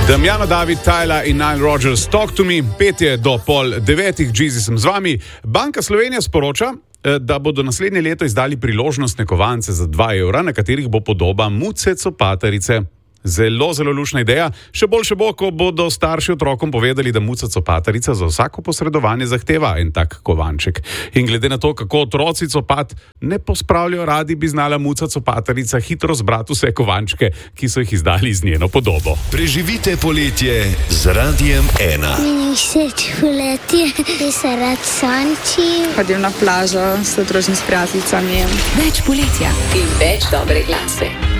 Damjano, David, Tyler in Nile Rodgers, Talk to me, 8:30, Jeezy sem z vami. Banka Slovenija sporoča, da bodo naslednje leto izdali priložnostne kovance za 2 evra, na katerih bo podoba Muce Copatarice. Zelo, zelo lušna ideja. Še bo, ko bodo starši otrokom povedali, da Muca Copatarica za vsako posredovanje zahteva en tak kovanček. In glede na to, kako otroci copat ne pospravljajo radi, bi znala Muca Copatarica hitro zbrati vse kovančke, ki so jih izdali z njeno podobo. Preživite poletje z Radiem 1. Meni všeč poletje, ki se rad sonči. Hodim na plažo, se družim s prijateljicami. Več poletja in več dobre glase.